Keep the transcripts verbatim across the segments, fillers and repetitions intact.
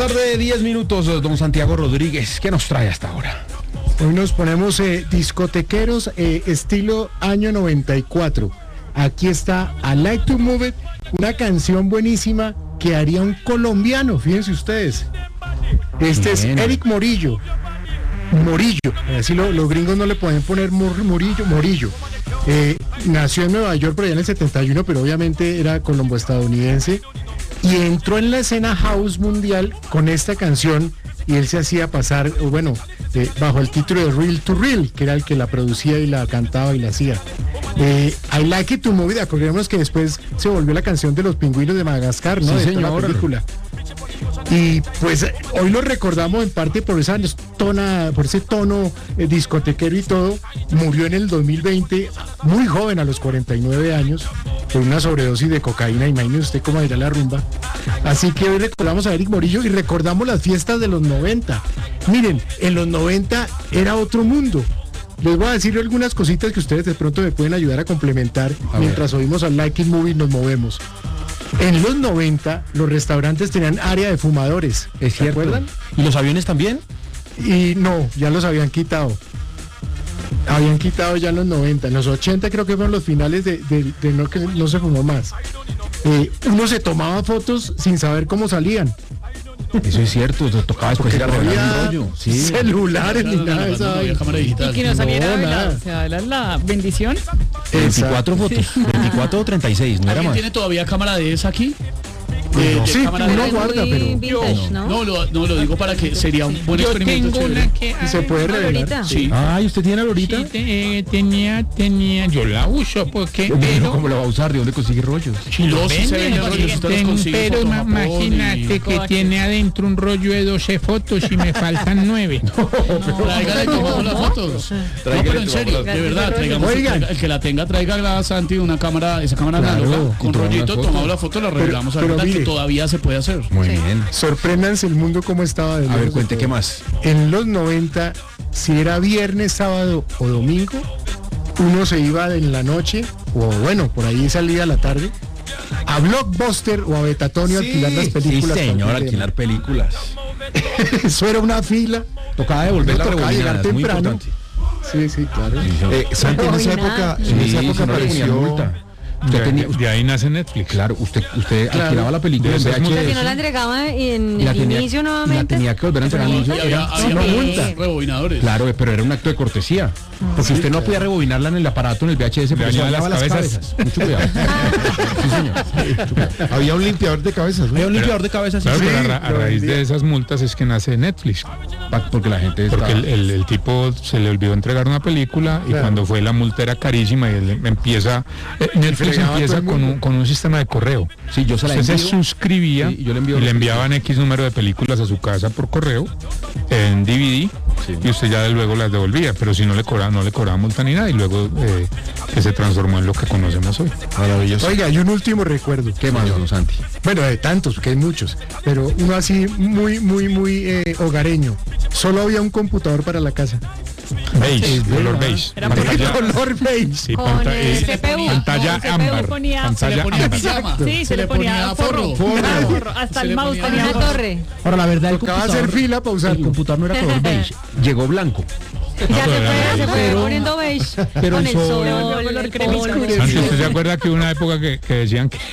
Tarde de diez minutos, don Santiago Rodríguez, ¿qué nos trae hasta ahora? Hoy nos ponemos eh, discotequeros, eh, estilo año noventa y cuatro. Aquí está I Like to Move It, una canción buenísima que haría un colombiano, fíjense ustedes. Este Bien. es Eric Morillo. Morillo, así lo, los gringos no le pueden poner mor, Morillo, Morillo. Eh, nació en Nueva York por allá en el setenta y uno, pero obviamente era colombo-estadounidense. Y entró en la escena house mundial con esta canción y él se hacía pasar, bueno, eh, bajo el título de Real to Real, que era el que la producía y la cantaba y la hacía. Eh, I Like It to Move It, acordémonos que después se volvió la canción de los pingüinos de Madagascar, ¿no? Sí, de señor. toda la película. Y pues hoy lo recordamos en parte por esa tona, por ese tono eh, discotequero y todo. Murió en el dos mil veinte, muy joven, a los cuarenta y nueve años, por una sobredosis de cocaína. Imagínese usted cómo irá la rumba. Así que hoy recordamos a Eric Morillo y recordamos las fiestas de los noventa. Miren, en los noventa era otro mundo. Les voy a decir algunas cositas que ustedes de pronto me pueden ayudar a complementar a mientras ver. Oímos al Like It Movie y nos movemos. En los noventa los restaurantes tenían área de fumadores, ¿es ¿se acuerdan? ¿Y los aviones también? Y no, ya los habían quitado. Habían quitado ya en los noventa, en los ochenta creo que fueron los finales de, de, de no, que no se fumó más. Eh, uno se tomaba fotos sin saber cómo salían. Eso es cierto, nos tocaba después ir a revelar un rollo. Sí. Celulares ni nada de eso. Y que no saliera no, la, o sea, la, la bendición. veinticuatro fotos, sí. veinticuatro o treinta y seis, no era más. ¿Tiene todavía cámara de esa aquí? De, de sí, uno de guarda, pero vintage, no, no, lo, no lo digo para que sería un buen Yo experimento tengo chévere. una que, y se puede revelar. Sí. Ay, ¿usted tiene la lorita? Sí, te, eh, tenía, tenía, yo la uso porque, pero ¿cómo la va a usar? ¿De dónde consigue rollos? si lo No, si se venden, venden rollos, usted los ten- consigue pero Fotomapón imagínate y- que tiene adentro un rollo de doce fotos y me faltan nueve. Tráigale que tomamos las fotos. No, pero en serio, de verdad, traigamos, Oigan. el que la tenga, traiga a Santi una cámara, esa cámara Claro, análoga, con y tomamos rollito, las fotos. tomamos la foto, la revelamos a pero verdad que mire. todavía se puede hacer. Muy Sí. bien. Sorpréndanse el mundo cómo estaba de A ver, lejos cuente de qué todo. más. En los noventa, si era viernes, sábado o domingo, uno se iba en la noche, o bueno, por ahí salía a la tarde, a Blockbuster o a Betatonio a alquilar las películas. Sí, señor, para el alquilar películas. tema. Eso era una fila. Tocaba devolver No la tocaba llegar rebobinada, muy temprano. importante. Sí, sí, claro. Eh, Santi, en esa época, en Sí, esa si época no le ponían apareció, multa. Usted tenía, De ahí nace Netflix. claro, usted, usted Claro. alquilaba la película en De esas V H S. multas. Si no la entregaba en y la el tenía- inicio y la nuevamente. tenía que volver a entregar al inicio. Y había, Era- había no, re- multa. rebobinadores. Claro, pero era un acto de cortesía. Porque usted no podía rebobinarla en el aparato, en el V H S, porque Le se dañaba dañaba las las cabezas. Mucho cuidado. Sí, señor. había un limpiador de cabezas, ¿no? Había un limpiador de cabezas. Claro, sí, pero a, ra- a lo raíz vendía. de esas multas es que nace Netflix. pa- porque la gente está... Porque el, el- el tipo se le olvidó entregar una película y Claro. cuando fue la multa era carísima y él empieza... eh, Netflix fregaba a todo empieza el con mundo. un, con un sistema de correo. Sí, yo se la Usted se envío. suscribía Sí, y yo le envío y le los enviaban X número de películas a su casa por correo en D V D Sí. y usted ya luego las devolvía, pero si no le cobraba, no le cobraba multa ni nada y luego eh, que se transformó en lo que conocemos hoy. Maravilloso. Oiga, y un último recuerdo. ¿Qué más, don Santi? Bueno, de tantos, que hay muchos, pero uno así muy, muy, muy eh, hogareño. Solo había un computador para la casa. Beige, color beige. Era De Pantalla- color beige. sí, Con panta- el eh, C P U. pantalla Con C P U ámbar. ponía- Se le Pantalla ponía ámbar. pijama. Sí, se le ponía forro. forro. Forro. Hasta Se el le mouse ponía tenía Una forro. torre. Ahora, la verdad, el Tocaba hacer computador, fila para el usarlo. computador no era color beige, llegó blanco. Ya se fue, se fue Pero- poniendo beige. pero Con el el sol- sol, color el cremita. polvo. Santi, ¿usted se acuerda que hubo una época que, que decían que,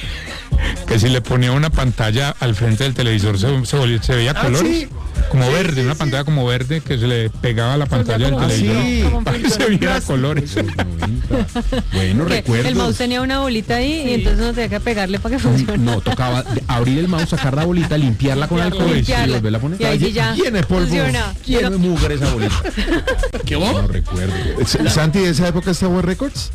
que si le ponía una pantalla al frente del televisor se, se, volvía- se veía Ah, colores? sí. Como Sí, verde, sí, una sí. pantalla como verde que se le pegaba a la pantalla del como- televisor sí, como un para que filtro. se viera colores. Bueno, Que recuerdo. el mouse tenía una bolita ahí y entonces uno tenía que pegarle para que funcionara. No, tocaba de- abrir el mouse, sacar la bolita, limpiarla con alcohol y Limpiarla. volverla a poner. Y ahí sí ya Tiene polvo, funciona. tiene mugre esa bolita. ¿Qué No vos? recuerdo. S- Santi, ¿de esa época está Tower Records?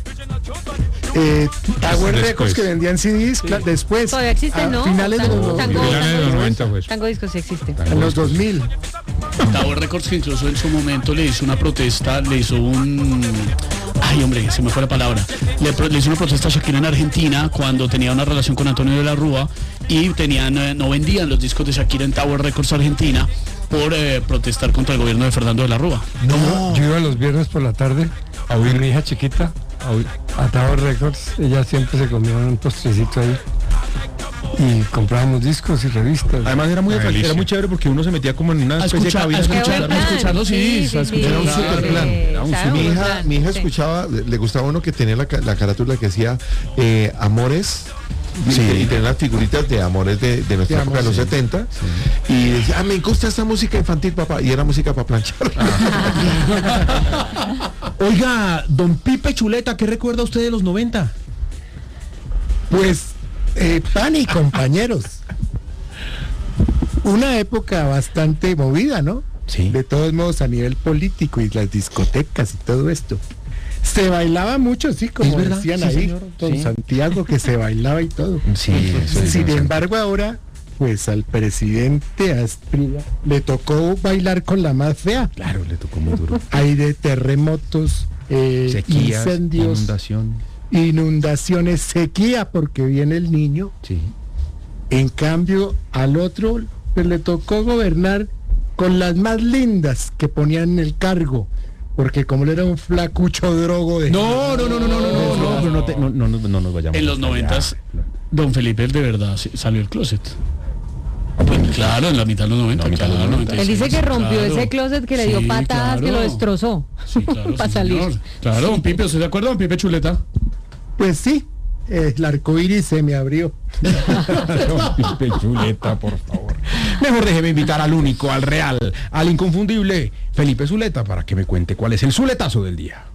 Eh, Tower Después. Records que vendían C Ds cla- después. Todavía existe, a ¿no? finales de los, Tango- no- Finales de los Tango- noventa, pues. Tango disco sí existe. en los dos mil. Tower Records, que incluso en su momento le hizo una protesta, le hizo un... Ay, hombre, se me fue la palabra. Le, pro- le hizo una protesta a Shakira en Argentina cuando tenía una relación con Antonio de la Rúa y tenían, eh, no vendían los discos de Shakira en Tower Records Argentina por eh, protestar contra el gobierno de Fernando de la Rúa. No. Yo iba los viernes por la tarde a oír mi hija chiquita, a, oír- a Tower Records. Ella siempre se comía un postrecito ahí. y comprábamos discos y revistas. Además era muy, Una delicia. era muy chévere porque uno se metía como en una A especie escuchar, de a cabina. escuchar, Qué buen a escuchar los plan. C Ds, Sí, a sí, escuchar Era un sí, super sí, plan. sí, un claro, Mi buen hija, plan, mi hija sí. escuchaba, le, le gustaba uno que tenía la, ca- la carátula que decía eh, Amores. Sí. Y, y tenía las figuritas de Amores de, de nuestra De época de amor, los sí. setenta. Y decía, ah, me gusta esta música infantil, papá. Y era música para planchar. Oiga, don Pipe Chuleta, ¿qué recuerda usted de los noventa? Pues, eh, pan y compañeros. Una época bastante movida, ¿no? Sí. De todos modos, a nivel político y las discotecas y todo esto. Se bailaba mucho, sí, como Es verdad, decían sí, ahí, señor, con sí. Santiago, que se bailaba y todo. Sí, eso es Sin interesante. embargo, ahora, pues al presidente Asprilla le tocó bailar con la más fea. Claro, le tocó muy duro. Hay de terremotos, eh, Sequías, incendios, inundación. inundaciones, sequía, porque viene el niño. Sí. En cambio, al otro pues, le tocó gobernar con las más lindas que ponían en el cargo, porque como él era un flacucho drogo de... No, no, no, no, no, no, no, no, pero no, te- no, no, no, no nos vayamos. En los hasta allá. noventas, don Felipe de verdad sí, salió del closet. Pues, claro, en la mitad de los noventa, En la mitad de los claro, noventa. noventa y Él dice seis, que rompió claro. ese closet que le dio Sí, patadas, que claro. lo destrozó. Sí, claro, para sí, salir. señor. Claro, don Pipe, ¿usted de acuerdo, don Pipe Chuleta? Pues sí, eh, el arco iris se me abrió. Don Pipe Chuleta, por favor. Mejor déjeme invitar al único, al real, al inconfundible Felipe Zuleta para que me cuente cuál es el zuletazo del día.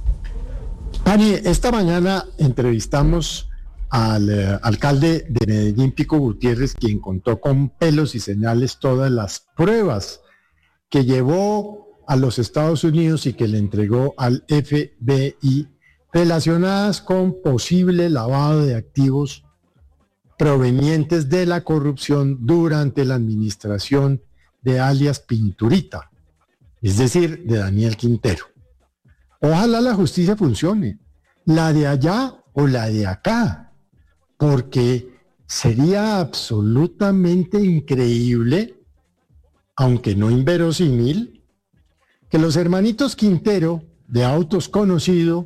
Pani, esta mañana entrevistamos al eh, alcalde de Medellín, Pico Gutiérrez, quien contó con pelos y señales todas las pruebas que llevó a los Estados Unidos y que le entregó al F B I relacionadas con posible lavado de activos provenientes de la corrupción durante la administración de alias Pinturita, es decir, de Daniel Quintero. Ojalá la justicia funcione, la de allá o la de acá, porque sería absolutamente increíble, aunque no inverosímil, que los hermanitos Quintero, de Autos Conocido,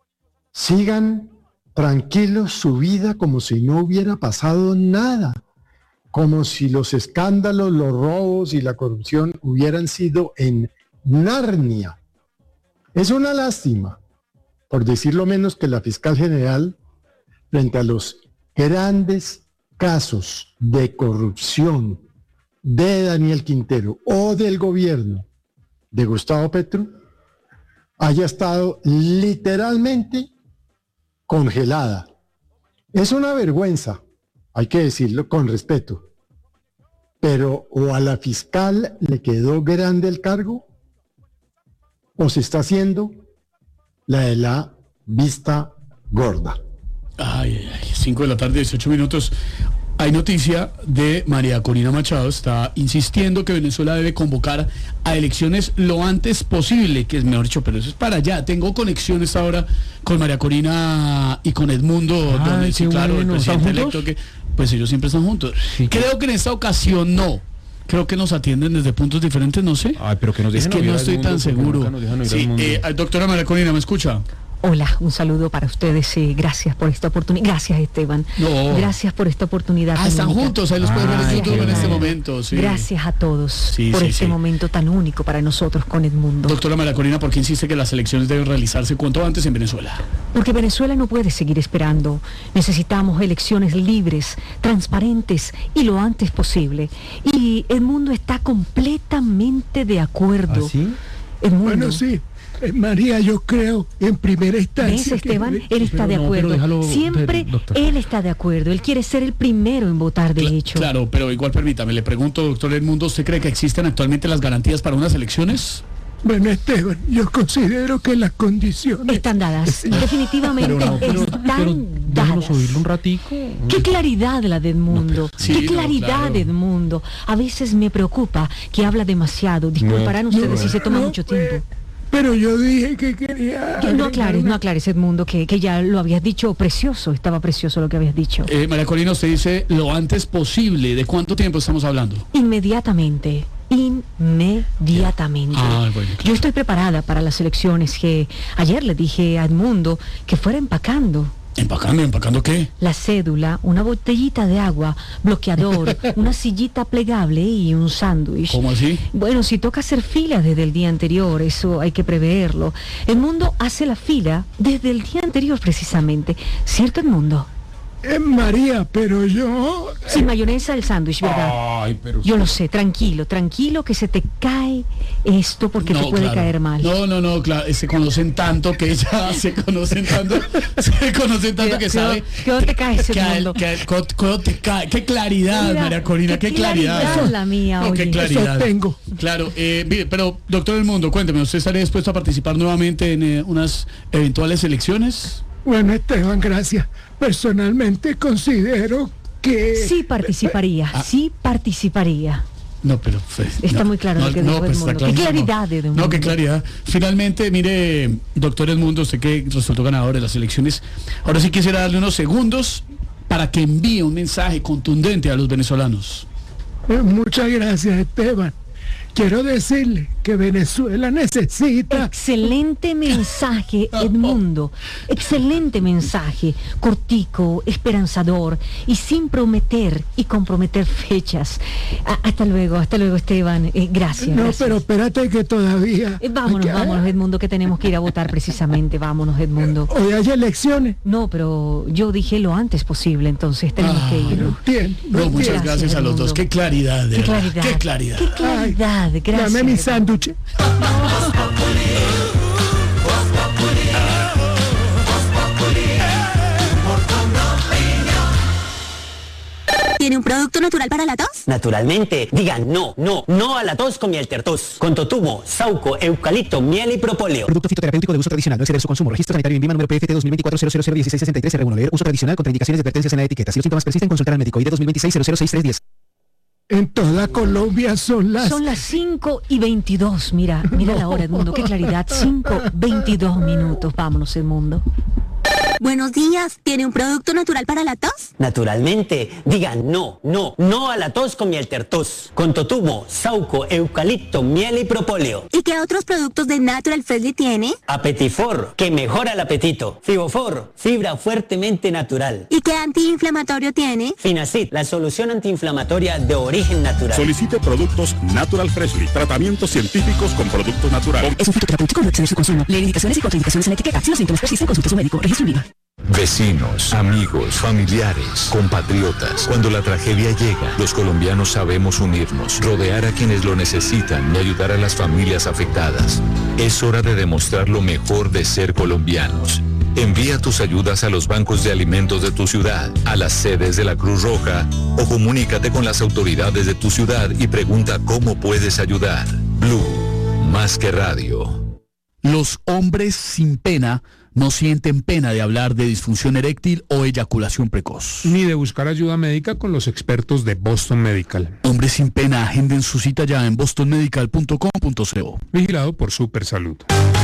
sigan tranquilos su vida como si no hubiera pasado nada, como si los escándalos, los robos y la corrupción hubieran sido en Narnia. Es una lástima, por decirlo menos, que la fiscal general, frente a los grandes casos de corrupción de Daniel Quintero o del gobierno de Gustavo Petro, haya estado literalmente congelada. Es una vergüenza, hay que decirlo con respeto, pero o a la fiscal le quedó grande el cargo o se está haciendo la de la vista gorda. Ay, ay, ay, cinco de la tarde, dieciocho minutos. Hay noticia de María Corina Machado, está insistiendo que Venezuela debe convocar a elecciones lo antes posible, que es mejor dicho, pero eso es para allá. Tengo conexiones ahora con María Corina y con Edmundo, Ay, donde sí, qué claro, bueno. el ¿Están presidente juntos? electo que, pues ellos siempre están juntos. Sí. Creo que en esta ocasión no. Creo que nos atienden desde puntos diferentes, no sé. Ay, pero que nos Es dejen que oír no a estoy Edmundo, tan porque seguro. nunca nos dejan oír a Sí, Edmundo. eh, doctora María Corina, ¿me escucha? Hola, un saludo para ustedes. eh, gracias por esta oportunidad. Gracias, Esteban. No. Gracias por esta oportunidad. Ah, tan están única. juntos, ahí los pueden ver en Gracias, YouTube en este Edmundo. momento. Sí. Gracias a todos Sí, por sí, este sí. momento tan único para nosotros con Edmundo. Doctora María Corina, ¿por qué insiste que las elecciones deben realizarse cuanto antes en Venezuela? Porque Venezuela no puede seguir esperando. Necesitamos elecciones libres, transparentes y lo antes posible. Y Edmundo está completamente de acuerdo. ¿Ah, sí? Edmundo. Bueno, sí. Eh, María, yo creo en primera instancia. ¿Ves, que Esteban? debe- Él está Pero de no, acuerdo. pero déjalo, Siempre de- doctor. él está de acuerdo. Él quiere ser el primero en votar, de Cla- hecho. Claro, pero igual permítame, le pregunto, doctor Edmundo, ¿usted cree que existen actualmente las garantías para unas elecciones? Bueno, Esteban, yo considero que las condiciones... Están dadas. Definitivamente Pero no, pero, están pero déjanos dadas. oírlo un ratico. Qué claridad la de Edmundo, Sí, qué no, claridad claro. de Edmundo. A veces me preocupa que habla demasiado. Disculparán ustedes si se toma no, mucho pues, tiempo. Pero yo dije que quería... Que no aclares, agregarme- no aclares, Edmundo, que, que ya lo habías dicho precioso, estaba precioso lo que habías dicho. Eh, María Corina, usted dice lo antes posible. ¿De cuánto tiempo estamos hablando? Inmediatamente, inmediatamente. Ah, bueno, claro. Yo estoy preparada para las elecciones que ayer le dije a Edmundo que fuera empacando. ¿Empacando? ¿Empacando qué? La cédula, una botellita de agua, bloqueador, una sillita plegable y un sándwich. ¿Cómo así? Bueno, si toca hacer fila desde el día anterior, eso hay que preverlo. El mundo hace la fila desde el día anterior precisamente. ¿Cierto, Edmundo? Eh, María, pero yo... Sin mayonesa el sándwich, ¿verdad? Ay, pero... Yo lo sé, tranquilo, tranquilo que se te cae esto porque No, te puede claro. caer mal. No, no, no, claro, se conocen tanto que ya se conocen tanto, se conocen tanto que ¿Qué- sabe. qué- ¿Dónde te cae ese que a él- mundo? que a él- co- co- te cae. Qué claridad, Mira, María Corina, qué qué, claridad. claridad la mía, No, qué oye. claridad. Eso tengo. Claro, eh, mire, pero doctor del mundo, cuénteme, ¿usted estaría dispuesto a participar nuevamente en eh, unas eventuales elecciones? Bueno, Esteban, gracias. Personalmente considero que... Sí participaría, Ah. sí participaría. No, pero pues, Está no, muy claro no, lo que no, dijo pues, está Edmundo. Qué clarísimo. claridad, No, Edmundo. qué claridad. Finalmente, mire, doctor Edmundo, usted que resultó ganador de las elecciones, ahora sí quisiera darle unos segundos para que envíe un mensaje contundente a los venezolanos. Eh, Muchas gracias, Esteban. Quiero decirle que Venezuela necesita... Excelente mensaje, Edmundo. Excelente mensaje. Cortico, esperanzador y sin prometer y comprometer fechas. A- hasta luego, hasta luego, Esteban. Eh, gracias. No, gracias. pero espérate que todavía... Eh, vámonos, hay que- vámonos, Edmundo, que tenemos que ir a votar precisamente. Vámonos, Edmundo. Hoy hay elecciones. No, pero yo dije lo antes posible, entonces tenemos Ah, que ir. No entiendo. No, No, muchas entiendo. gracias a los dos. Qué claridad, de Qué verdad. claridad. Qué claridad. Qué claridad, gracias. Dame mi sándwich. ¿Tiene un producto natural para la tos? Naturalmente, digan no, no, no a la tos con miel tertos. Con totumo, sauco, eucalipto, miel y propóleo. Producto fitoterapéutico de uso tradicional, no exceder su consumo. Registro sanitario en Vima, número P F T dos mil veinticuatro cero cero cero dieciséis sesenta y tres R uno. Leer uso tradicional contra indicaciones y advertencias en la etiqueta. Si los síntomas persisten, consultar al médico. I D dos mil veintiséis cero cero seis tres diez. En toda Colombia son las... Son las cinco y veintidós. Mira, mira la hora, Edmundo. Qué claridad. cinco veintidós minutos. Vámonos, Edmundo. Buenos días. ¿Tiene un producto natural para la tos? Naturalmente, digan no, no, no a la tos con miel tertos. Con totumo, sauco, eucalipto, miel y propóleo. ¿Y qué otros productos de Natural Freshly tiene? Apetifor, que mejora el apetito. Fibofor, fibra fuertemente natural. ¿Y qué antiinflamatorio tiene? Finacid, la solución antiinflamatoria de origen natural. Solicite productos Natural Freshly, tratamientos científicos con productos naturales. Es un fitoterapéutico, no exceder su consumo. Leer indicaciones y contraindicaciones en la etiqueta. Si los síntomas persisten, consulte a su médico. Registro en Vima. Vecinos, amigos, familiares, compatriotas. Cuando la tragedia llega, los colombianos sabemos unirnos, rodear a quienes lo necesitan y ayudar a las familias afectadas. Es hora de demostrar lo mejor de ser colombianos. Envía tus ayudas a los bancos de alimentos de tu ciudad, a las sedes de la Cruz Roja o comunícate con las autoridades de tu ciudad y pregunta cómo puedes ayudar. Blue, más que radio. Los hombres sin pena no sienten pena de hablar de disfunción eréctil o eyaculación precoz. Ni de buscar ayuda médica con los expertos de Boston Medical. Hombres sin pena, agenden su cita ya en boston medical punto com punto co. Vigilado por Supersalud.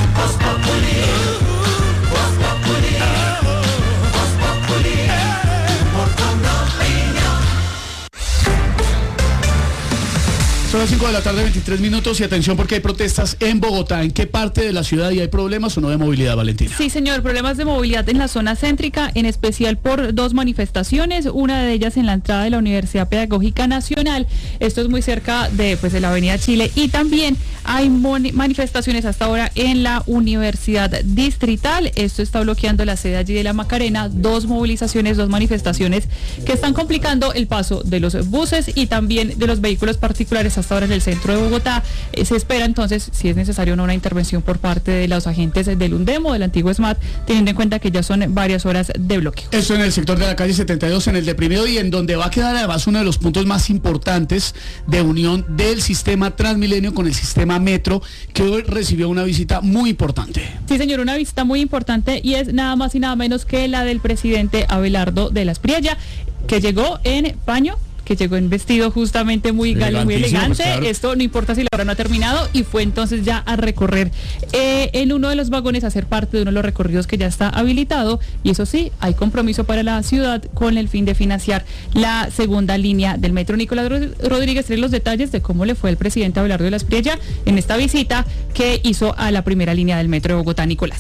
Son las cinco de la tarde, veintitrés minutos, y atención porque hay protestas en Bogotá. ¿En qué parte de la ciudad y hay problemas o no de movilidad, Valentina? Sí, señor, problemas de movilidad en la zona céntrica, en especial por dos manifestaciones, una de ellas en la entrada de la Universidad Pedagógica Nacional. Esto es muy cerca de, pues, de la Avenida Chile, y también hay manifestaciones hasta ahora en la Universidad Distrital. Esto está bloqueando la sede allí de la Macarena. Dos movilizaciones, dos manifestaciones que están complicando el paso de los buses y también de los vehículos particulares hasta ahora en el centro de Bogotá. Eh, se espera entonces, si es necesario, una intervención por parte de los agentes del UNDEMO, del antiguo S M A T, teniendo en cuenta que ya son varias horas de bloqueo. Esto en el sector de la calle setenta y dos, en el deprimido, y en donde va a quedar además uno de los puntos más importantes de unión del sistema Transmilenio con el sistema Metro, que hoy recibió una visita muy importante. Sí, señor, una visita muy importante, y es nada más y nada menos que la del presidente Abelardo de la Espriella, que llegó en paño, que llegó en vestido justamente muy galo, muy elegante. Pues claro. Esto no importa si la hora no ha terminado, y fue entonces ya a recorrer eh, en uno de los vagones, a ser parte de uno de los recorridos que ya está habilitado. Y eso sí, hay compromiso para la ciudad con el fin de financiar la segunda línea del metro. Nicolás Rodríguez trae los detalles de cómo le fue al presidente Abelardo de la Espriella en esta visita que hizo a la primera línea del metro de Bogotá. Nicolás.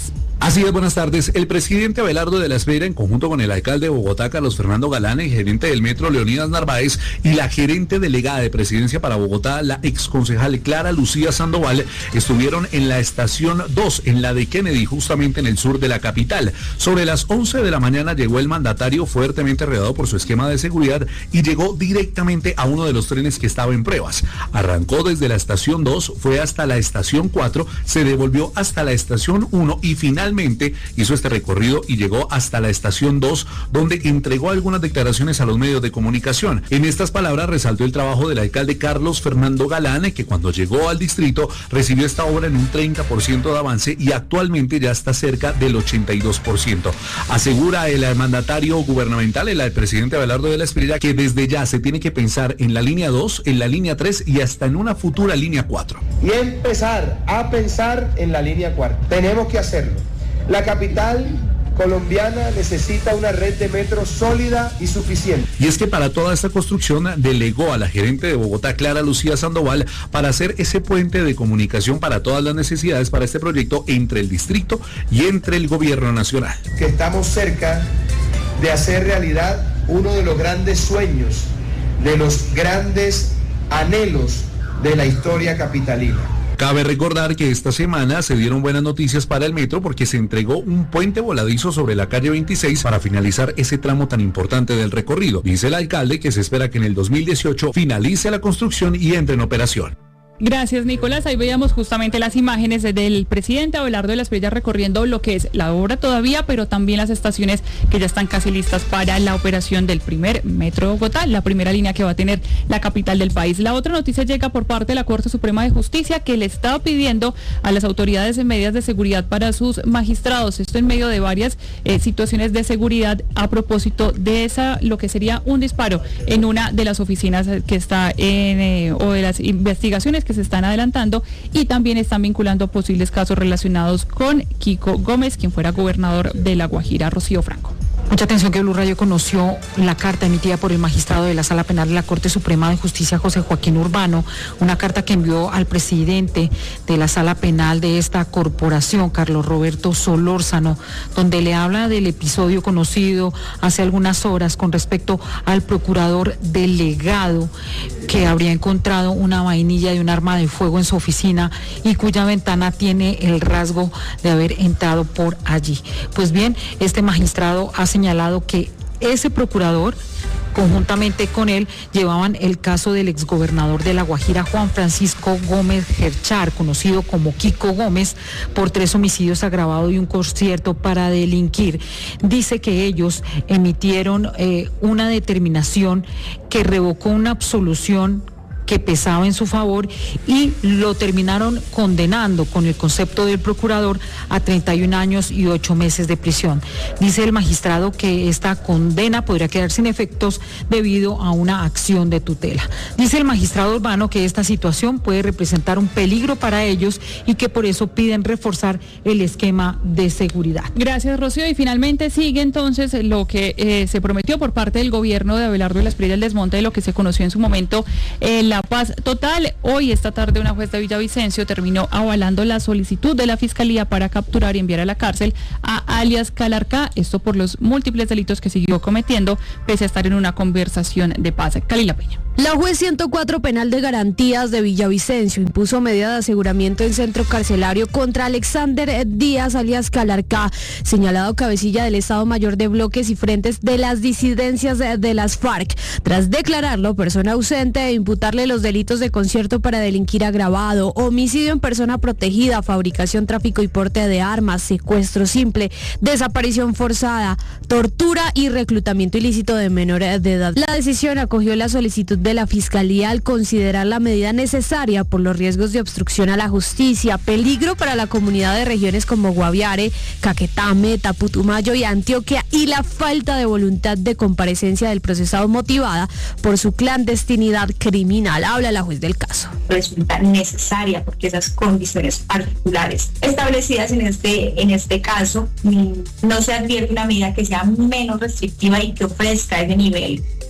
Así es, buenas tardes. El presidente Abelardo de la Espriella, en conjunto con el alcalde de Bogotá, Carlos Fernando Galán, el gerente del Metro, Leonidas Narváez, y la gerente delegada de Presidencia para Bogotá, la exconcejal Clara Lucía Sandoval, estuvieron en la estación dos, en la de Kennedy, justamente en el sur de la capital. Sobre las once de la mañana llegó el mandatario fuertemente rodeado por su esquema de seguridad y llegó directamente a uno de los trenes que estaba en pruebas. Arrancó desde la estación dos, fue hasta la estación cuatro, se devolvió hasta la estación uno y finalmente hizo este recorrido y llegó hasta la estación dos, donde entregó algunas declaraciones a los medios de comunicación. En estas palabras resaltó el trabajo del alcalde Carlos Fernando Galán, que cuando llegó al distrito recibió esta obra en un treinta por ciento de avance y actualmente ya está cerca del ochenta y dos por ciento. Asegura el mandatario gubernamental, el presidente Abelardo de la Espriella, que desde ya se tiene que pensar en la línea dos, en la línea tres y hasta en una futura línea cuatro. Y empezar a pensar en la línea cuatro. Tenemos que hacerlo. La capital colombiana necesita una red de metro sólida y suficiente. Y es que para toda esta construcción delegó a la gerente de Bogotá, Clara Lucía Sandoval, para hacer ese puente de comunicación para todas las necesidades para este proyecto entre el distrito y entre el gobierno nacional. Que estamos cerca de hacer realidad uno de los grandes sueños, de los grandes anhelos de la historia capitalina. Cabe recordar que esta semana se dieron buenas noticias para el metro porque se entregó un puente voladizo sobre la calle veintiséis para finalizar ese tramo tan importante del recorrido. Dice el alcalde que se espera que en el dos mil dieciocho finalice la construcción y entre en operación. Gracias, Nicolás. Ahí veíamos justamente las imágenes del presidente Abelardo de la Espriella recorriendo lo que es la obra todavía, pero también las estaciones que ya están casi listas para la operación del primer Metro de Bogotá, la primera línea que va a tener la capital del país. La otra noticia llega por parte de la Corte Suprema de Justicia, que le está pidiendo a las autoridades en medidas de seguridad para sus magistrados. Esto en medio de varias eh, situaciones de seguridad a propósito de esa, lo que sería un disparo en una de las oficinas que está en, eh, o de las investigaciones que se están adelantando, y también están vinculando posibles casos relacionados con Kiko Gómez, quien fuera gobernador de La Guajira. Rocío Franco. Mucha atención que Blue Radio conoció la carta emitida por el magistrado de la Sala Penal de la Corte Suprema de Justicia, José Joaquín Urbano, una carta que envió al presidente de la Sala Penal de esta corporación, Carlos Roberto Solórzano, donde le habla del episodio conocido hace algunas horas con respecto al procurador delegado que habría encontrado una vainilla de un arma de fuego en su oficina y cuya ventana tiene el rasgo de haber entrado por allí. Pues bien, este magistrado ha señalado que ese procurador, conjuntamente con él, llevaban el caso del exgobernador de La Guajira, Juan Francisco Gómez Gerchar, conocido como Kiko Gómez, por tres homicidios agravados y un concierto para delinquir. Dice que ellos emitieron eh, una determinación que revocó una absolución que pesaba en su favor y lo terminaron condenando con el concepto del procurador a treinta y un años y ocho meses de prisión. Dice el magistrado que esta condena podría quedar sin efectos debido a una acción de tutela. Dice el magistrado Urbano que esta situación puede representar un peligro para ellos y que por eso piden reforzar el esquema de seguridad. Gracias, Rocío. Y finalmente sigue entonces lo que eh, se prometió por parte del gobierno de Abelardo de la Espriella, el desmonte de lo que se conoció en su momento el La Paz Total. Hoy, esta tarde, una juez de Villavicencio terminó avalando la solicitud de la Fiscalía para capturar y enviar a la cárcel a alias Calarcá, esto por los múltiples delitos que siguió cometiendo, pese a estar en una conversación de paz. Calila Peña. La juez ciento cuatro penal de garantías de Villavicencio impuso medida de aseguramiento en centro carcelario contra Alexander Díaz, alias Calarcá, señalado cabecilla del Estado Mayor de Bloques y Frentes de las disidencias de, de las FARC, tras declararlo persona ausente e imputarle los delitos de concierto para delinquir agravado, homicidio en persona protegida, fabricación, tráfico y porte de armas, secuestro simple, desaparición forzada, tortura y reclutamiento ilícito de menores de edad. La decisión acogió la solicitud de la Fiscalía al considerar la medida necesaria por los riesgos de obstrucción a la justicia, peligro para la comunidad de regiones como Guaviare, Caquetá, Meta, Putumayo y Antioquia, y la falta de voluntad de comparecencia del procesado motivada por su clandestinidad criminal. Habla la juez del caso. Resulta necesaria porque esas condiciones particulares establecidas en este, en este caso, no se advierte una medida que sea menos restrictiva y que ofrezca ese nivel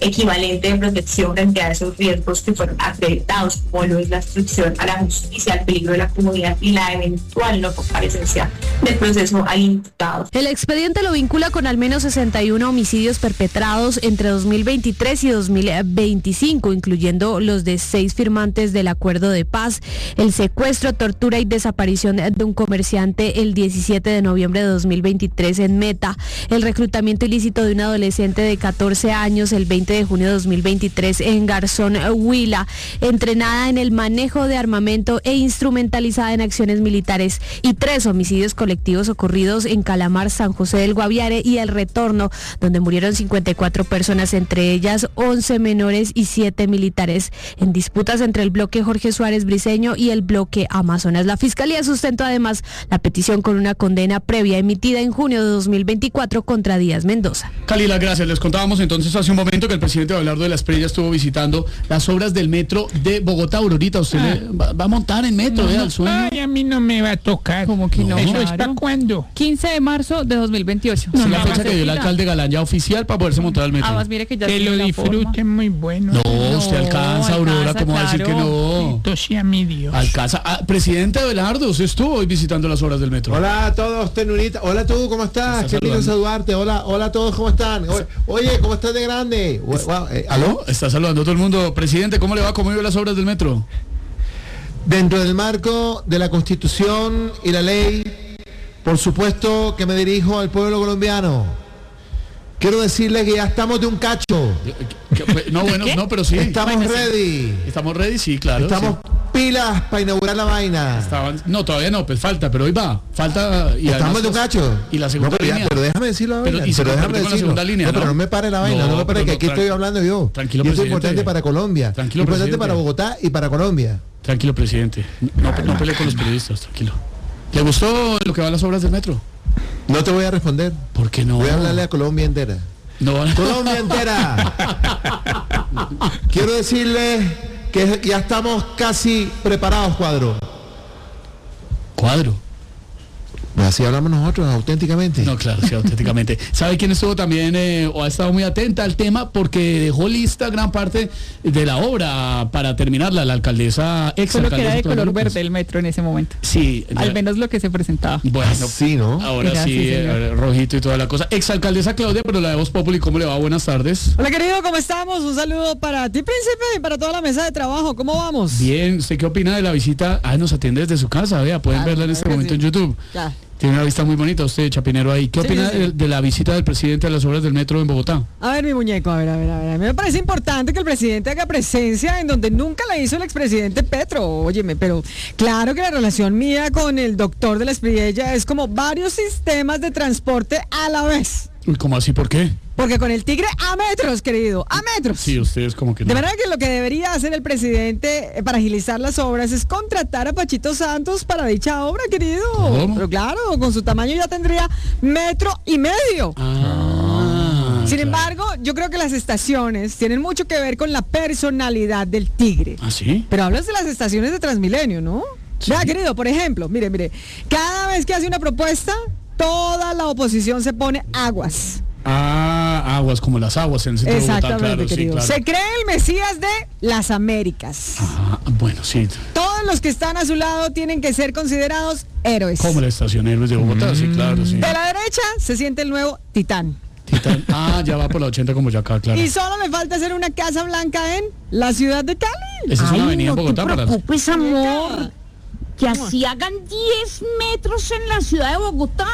equivalente de protección frente a esos riesgos que fueron acreditados, como lo es la obstrucción a la justicia, el peligro de la comunidad y la eventual no comparecencia del proceso al imputado. El expediente lo vincula con al menos sesenta y uno homicidios perpetrados entre dos mil veintitrés y dos mil veinticinco, incluyendo los de seis firmantes del acuerdo de paz, el secuestro, tortura y desaparición de un comerciante el diecisiete de noviembre de dos mil veintitrés en Meta, el reclutamiento ilícito de un adolescente de catorce años el veinte de junio de dos mil veintitrés en Garzón, Huila, entrenada en el manejo de armamento e instrumentalizada en acciones militares, y tres homicidios colectivos ocurridos en Calamar, San José del Guaviare y El Retorno, donde murieron cincuenta y cuatro personas, entre ellas once menores y siete militares, en disputas entre el bloque Jorge Suárez Briceño y el bloque Amazonas. La Fiscalía sustentó además la petición con una condena previa emitida en junio de dos mil veinticuatro contra Díaz Mendoza. Calila, gracias. Les contábamos entonces hace un momento que el presidente Abelardo de la Espriella estuvo visitando las obras del metro de Bogotá. Aurorita, usted Ah. le va, va a montar en metro, No, ¿eh? no, Al sueño. ay, a mí no me va a tocar. Como que no, ¿Eso es claro. para cuándo? quince de marzo de dos mil veintiocho. Es No, la no, fecha no, que dio el no. alcalde Galán ya oficial para poderse montar al metro. Además, mire que ya Que tiene lo la disfruten forma. muy bueno. No, usted alcanza, Aurora, alcanza, ¿cómo va a decir que claro. no? Bendito sea mi Dios. Alcanza. Ah, presidente Abelardo, usted estuvo hoy visitando las obras del metro. Hola a todos, Tenurita. Hola tú, ¿cómo estás? Está Qué lindo saludando. saludarte. Hola, hola a todos, ¿cómo están? Oye, Oye, ¿cómo estás de grande? Gu- guau, eh, ¿Aló? Está saludando a todo el mundo. Presidente, ¿cómo le va? ¿Cómo vio las obras del metro? Dentro del marco de la Constitución y la ley, por supuesto que me dirijo al pueblo colombiano. Quiero decirle que ya estamos de un cacho. Que- No, bueno, no, pero sí. Estamos Bueno, sí. ready. Estamos ready, sí, claro. Estamos sí. pilas para inaugurar la vaina. Estaban- No, todavía no, pues falta, pero hoy va. Falta. Y Estamos además, de un pues, cacho. Y la segunda No, pero, ya- línea. pero déjame decirlo la Pero- vaina. y se Pero déjame compromete con la decirlo. segunda línea, No, pero ¿no? no me pare la vaina. No, No, me pare pero que no, aquí tran- estoy hablando yo. Tranquilo, y esto es presidente. importante para Colombia. Tranquilo, importante presidente. para Bogotá y para Colombia. Tranquilo, presidente. No, no, no pelee con los periodistas, tranquilo. ¿Le gustó lo que va a las obras del metro? No te voy a responder. ¿Por qué no? Voy a hablarle a Colombia entera. No. Colombia entera. Quiero decirle que ya estamos casi preparados, cuadro. Cuadro. Pues así hablamos nosotros, auténticamente. No, claro, sí, auténticamente. ¿Sabe quién estuvo también eh, o ha estado muy atenta al tema? Porque dejó lista gran parte de la obra para terminarla, la alcaldesa, ex Solo que era alcaldesa de Claudia color López. verde el metro en ese momento. Sí. Al ya- menos lo que se presentaba. Bueno, sí, ¿no? Ahora Era sí, así, señor. eh, rojito y toda la cosa. Ex alcaldesa Claudia, pero la de Voz Populi, ¿cómo le va? Buenas tardes. Hola querido, ¿cómo estamos? Un saludo para ti, príncipe, y para toda la mesa de trabajo. ¿Cómo vamos? Bien, ¿usted qué opina de la visita? Ah, nos atiende desde su casa, vea, pueden Claro, verla en este claro que momento sí. en YouTube. Ya. Tiene una vista muy bonita usted, Chapinero, ahí. ¿Qué Sí, opina sí, sí. De, de la visita del presidente a las obras del metro en Bogotá? A ver, mi muñeco, a ver, a ver, a ver. A mí me parece importante que el presidente haga presencia en donde nunca la hizo el expresidente Petro. Óyeme, pero claro que la relación mía con el doctor de la Espriella es como varios sistemas de transporte a la vez. Uy, ¿cómo así? ¿Por qué? Porque con el tigre a metros, querido, a metros. Sí, ustedes como que no. De manera que lo que debería hacer el presidente eh, para agilizar las obras es contratar a Pachito Santos para dicha obra, querido. ¿Cómo? Pero claro, con su tamaño ya tendría metro y medio. Ah, Sin claro. embargo, yo creo que las estaciones tienen mucho que ver con la personalidad del tigre. ¿Ah, sí? Pero hablas de las estaciones de Transmilenio, ¿no? Vea, querido, por ejemplo, mire, mire, cada vez que hace una propuesta, toda la oposición se pone aguas. Ah, aguas como las aguas en el centro de Bogotá, Exactamente, claro, sí, querido. claro. Se cree el Mesías de las Américas. Ah, bueno, sí. Todos los que están a su lado tienen que ser considerados héroes. Como la estación Héroes de Bogotá, sí, claro, sí. De la derecha se siente el nuevo Titán. Titán. Ah, ya va por la ochenta como ya acá, claro. Y solo le falta hacer una casa blanca en la ciudad de Cali. Esa es una avenida en Bogotá para... Pues amor, que así hagan diez metros en la ciudad de Bogotá.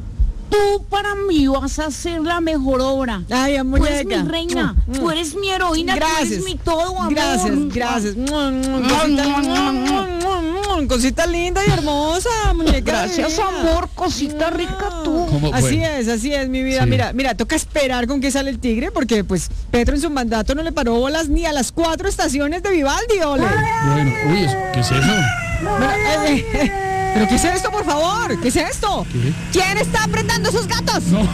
Tú para mí vas a hacer la mejor obra. Ay, Tú eres mi muñeca. reina, Mm, mm. tú eres mi heroína, tú Gracias. eres mi todo, amor. Gracias, gracias. Mua, mua, Cosita, mua, mua, mua, mua, cosita linda y hermosa, muñeca. Gracias, mía. amor, cosita rica tú. ¿Cómo? Así Bueno. es, así es, mi vida. Sí. Mira, mira, toca esperar con que sale el tigre, porque pues Petro en su mandato no le paró bolas ni a las cuatro estaciones de Vivaldi, ole. Bueno, uy, ¿es- ¿qué es eso? Mira, eh, eh, ¿Pero qué es esto, por favor? ¿Qué es esto? ¿Qué? ¿Quién está apretando esos gatos? No.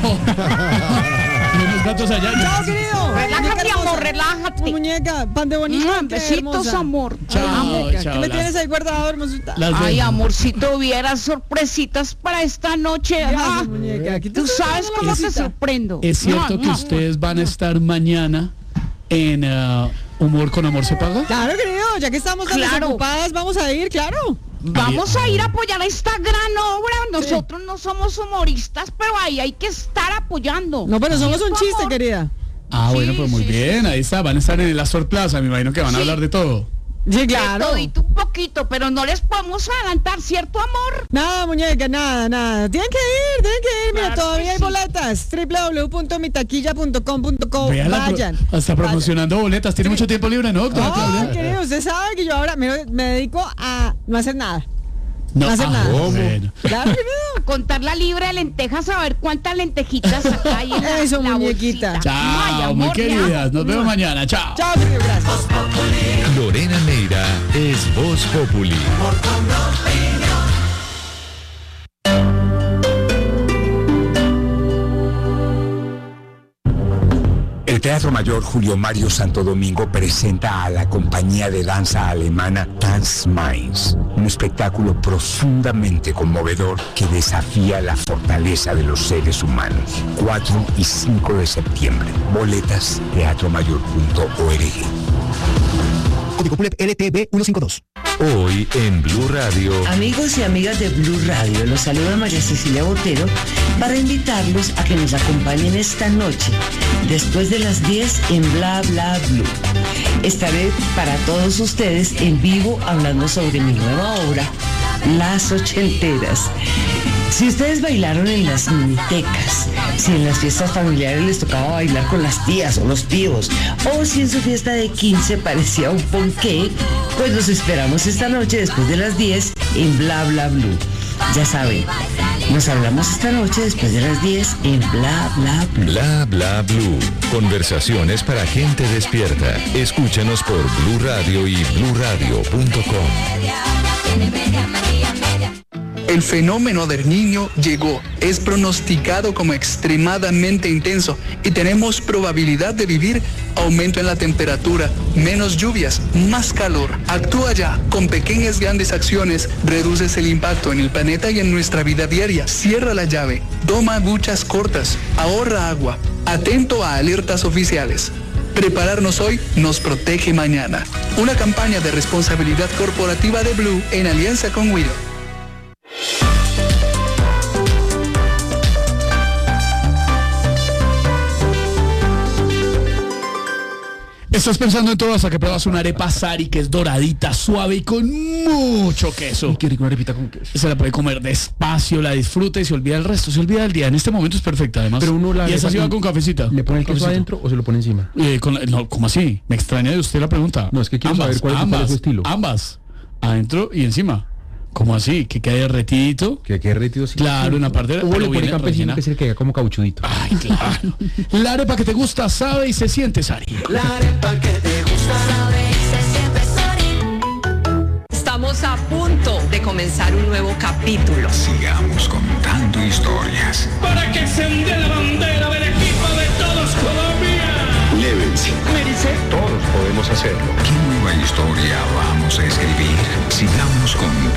Hay unos gatos allá. Chao, querido. Relájate, Muñeca hermosa. amor, relájate. Muñeca, pan de bonito. Mm, qué besitos, hermosa. amor. Chao, Ay, muñeca, chao, ¿qué me las- tienes ahí guardado, hermosita? Las Ay, dejo. amorcito, hubieras sorpresitas para esta noche. Gracias, ah. muñeca. Aquí te Tú estoy sabes dando la cómo te cosita. sorprendo. Es cierto Mua, que mua, ustedes van a estar mañana en uh, Humor con Amor se paga. Claro, querido, ya que estamos tan Claro. desocupadas, vamos a ir, claro. Vamos a ir a apoyar a esta gran obra. Nosotros no somos humoristas, pero ahí hay que estar apoyando. No, pero somos Sí, un por chiste, favor. querida. Ah, bueno, pues muy bien, ahí está, van a estar en el Astor Plaza, me imagino que van a Sí. hablar de todo. Sí, De claro. todito un poquito, pero no les podemos adelantar, ¿cierto, amor? Nada, muñeca, nada, nada. Tienen que ir, tienen que ir. Mira, Claro todavía que hay sí. boletas. doble u doble u doble u punto mi taquilla punto com punto co. Vea la pro- Vayan. hasta promocionando boletas, tiene mucho tiempo libre, ¿no, doctora Ay, Claudia? querido, usted sabe que yo ahora me, me dedico a no hacer nada. No, no hacer ah, nada. bueno. Claro, querido. Contar la libra de lentejas, a ver cuántas lentejitas acá hay en la, Eso, la muñequita. bolsita. Ay, Chao, muy amor, te queridas, amo. nos vemos mañana, chao. Chao, querido, gracias. Lorena Neira es Voz Populi. El Teatro Mayor Julio Mario Santo Domingo presenta a la compañía de danza alemana Dance Minds, un espectáculo profundamente conmovedor que desafía la fortaleza de los seres humanos. cuatro y cinco de septiembre. Boletas teatro mayor punto org. Código P U L E P L T B ciento cincuenta y dos. Hoy en Blue Radio. Amigos y amigas de Blue Radio, los saluda María Cecilia Botero para invitarlos a que nos acompañen esta noche, después de las diez en Bla Bla Blue. Estaré para todos ustedes en vivo hablando sobre mi nueva obra, Las Ochenteras. Si ustedes bailaron en las minitecas, si en las fiestas familiares les tocaba bailar con las tías o los tíos, o si en su fiesta de quince parecía un ponqué, pues los esperamos esta noche después de las diez en Bla Bla Blue. Ya saben, nos hablamos esta noche después de las diez en Bla Bla Blue. Bla Bla Blue. Conversaciones para gente despierta. Escúchanos por Blue Radio y blue radio punto com. El fenómeno del Niño llegó, es pronosticado como extremadamente intenso y tenemos probabilidad de vivir aumento en la temperatura, menos lluvias, más calor. Actúa ya, con pequeñas grandes acciones, reduces el impacto en el planeta y en nuestra vida diaria. Cierra la llave, toma duchas cortas, ahorra agua, atento a alertas oficiales. Prepararnos hoy nos protege mañana. Una campaña de responsabilidad corporativa de Blue en alianza con Widow. Estás pensando en todo hasta que pruebas una arepa Sari que es doradita, suave y con mucho queso. Qué rico una arepita con queso. Se la puede comer despacio, la disfruta y se olvida el resto, se olvida el día. En este momento es perfecta además. Pero uno la y esa arepa sí va con- con cafecita. ¿Le pone el queso Cafecito. adentro o se lo pone encima? Eh, con la- no, ¿cómo así? Me extraña de usted la pregunta. No, es que quiero ambas, saber cuál es- cuál es ambas, su estilo. Ambas. Adentro y encima. ¿Cómo así? Que quede derretidito. Que quede derretido sí. Claro, una parte de O pero le pone viene campesino rellena. que es el que queda como cauchudito. Ay, claro. La arepa que te gusta, sabe y se siente, Sari. La arepa que te gusta sabe y se siente Sari. Estamos a punto de comenzar un nuevo capítulo. Sigamos contando historias. Para que se onde la bandera del equipo de todos Colombia. Llévense. Todos podemos hacerlo. ¿Qué nueva historia vamos a escribir? Sigamos contando.